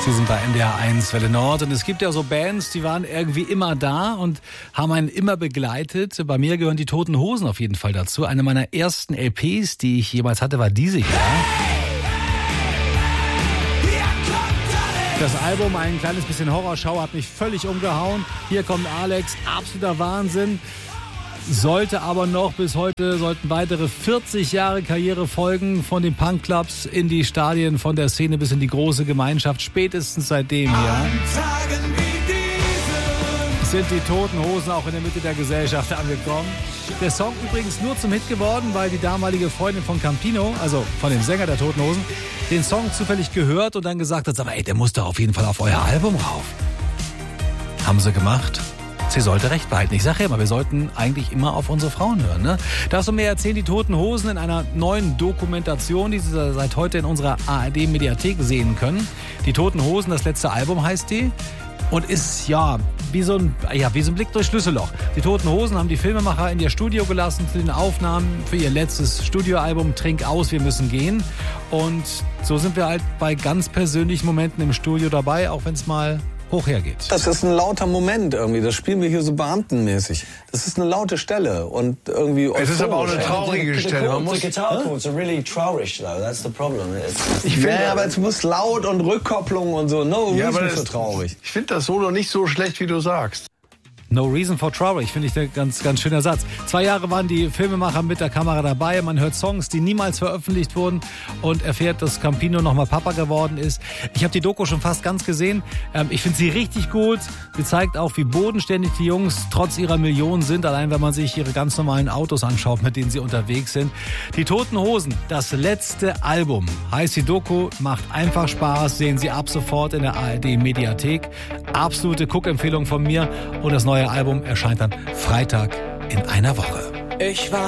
Sie sind bei NDR 1 Welle Nord und es gibt ja so Bands, die waren irgendwie immer da und haben einen immer begleitet. Bei mir gehören die Toten Hosen auf jeden Fall dazu. Eine meiner ersten LPs, die ich jemals hatte, war diese hier. Das Album, ein kleines bisschen Horrorschau, hat mich völlig umgehauen. Hier kommt Alex, absoluter Wahnsinn. Sollte aber noch bis heute, sollten weitere 40 Jahre Karriere folgen, von den Punkclubs in die Stadien, von der Szene bis in die große Gemeinschaft. Spätestens seitdem, ja, sind die Toten Hosen auch in der Mitte der Gesellschaft angekommen. Der Song übrigens nur zum Hit geworden, weil die damalige Freundin von Campino, also von dem Sänger der Toten Hosen, den Song zufällig gehört und dann gesagt hat, aber ey, der muss doch auf jeden Fall auf euer Album rauf. Haben sie gemacht. Sie sollte recht behalten. Ich sage ja immer, wir sollten eigentlich immer auf unsere Frauen hören. Ne? Darfst du mir erzählen, die Toten Hosen in einer neuen Dokumentation, die Sie seit heute in unserer ARD-Mediathek sehen können. Die Toten Hosen, das letzte Album heißt die. Und ist ja wie so ein Blick durch Schlüsselloch. Die Toten Hosen haben die Filmemacher in ihr Studio gelassen zu den Aufnahmen für ihr letztes Studioalbum Trink aus, wir müssen gehen. Und so sind wir halt bei ganz persönlichen Momenten im Studio dabei, auch wenn es mal hoch hergeht. Das ist ein lauter Moment irgendwie. Das spielen wir hier so beamtenmäßig. Das ist eine laute Stelle und irgendwie. Es ist aber auch eine traurige Stelle. Man muss. The guitar chords are really traurig though. That's the problem. Ich finde, aber es muss laut und Rückkopplung und so. No reason for traurig. Ich finde das Solo nicht so schlecht, wie du sagst. No reason for traurig, finde ich der ganz schöner Satz. 2 Jahre waren die Filmemacher mit der Kamera dabei. Man hört Songs, die niemals veröffentlicht wurden und erfährt, dass Campino nochmal Papa geworden ist. Ich habe die Doku schon fast ganz gesehen. Ich finde sie richtig gut. Sie zeigt auch, wie bodenständig die Jungs trotz ihrer Millionen sind. Allein, wenn man sich ihre ganz normalen Autos anschaut, mit denen sie unterwegs sind. Die Toten Hosen, das letzte Album. Heißt die Doku, macht einfach Spaß. Sehen Sie ab sofort in der ARD-Mediathek. Absolute Guckempfehlung von mir. Und das neue Album erscheint dann Freitag in einer Woche.